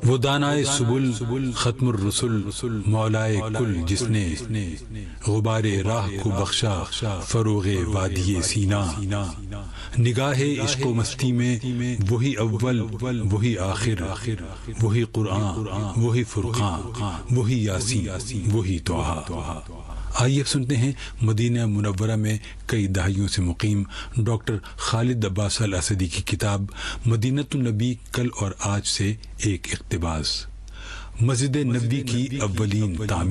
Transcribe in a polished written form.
वो दानाए सुबुल खत्मुर रसुल मौलाए कुल जिसने गुबारे राह को बख्शा फरोगे वादिये सीना। निगाहे इश्क़ो मस्ती में वही अव्वल वही आखिर, वही कुरान वही फुरकान वही यासीन वही तोहा। आइए सुनते हैं मदीना मुनव्वरा में कई दहाइयों से मुकीम डॉक्टर खालिद अब्बास अल असदी की किताब मदीनतुन नबी कल और आज से एक इक़्तिबास। मस्जिद नबी की अव्वलीन तामीर।